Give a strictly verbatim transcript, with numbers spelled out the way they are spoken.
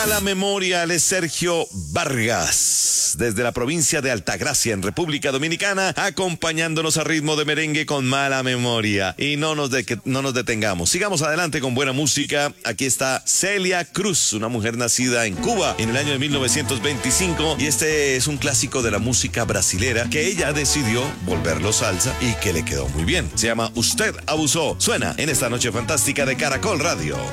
Mala memoria, él es Sergio Vargas, desde la provincia de Altagracia, en República Dominicana, acompañándonos a ritmo de merengue con Mala Memoria. Y no nos, de, no nos detengamos, sigamos adelante con buena música. Aquí está Celia Cruz, una mujer nacida en Cuba en el año de mil novecientos veinticinco, y este es un clásico de la música brasilera que ella decidió volverlo salsa y que le quedó muy bien. Se llama Usted Abusó. Suena en esta noche fantástica de Caracol Radio.